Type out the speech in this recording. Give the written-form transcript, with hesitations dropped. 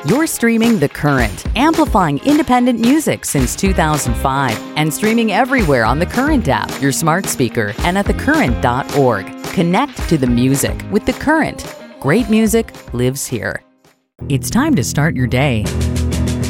You're streaming The Current, amplifying independent music since 2005 and streaming everywhere on the Current app, your smart speaker, and at thecurrent.org. Connect to the music with The Current. Great music lives here. It's time to start your day